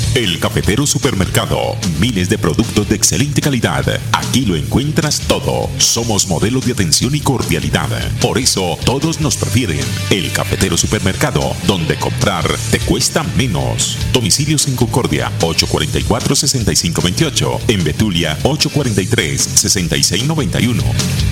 El Cafetero Supermercado. Miles de productos de excelente calidad. Aquí lo encuentras todo. Somos modelo de atención y cordialidad. Por eso todos nos prefieren. El Cafetero Supermercado, donde comprar te cuesta menos. Domicilios en Concordia 844-6528. En Betulia 843-6691.